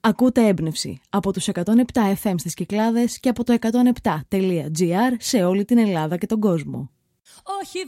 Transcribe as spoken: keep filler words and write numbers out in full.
Ακούτε έμπνευση από τους εκατόν επτά εφ εμ στις Κυκλάδες και από το εκατόν επτά τελεία τζι άρ σε όλη την Ελλάδα και τον κόσμο. Όχι.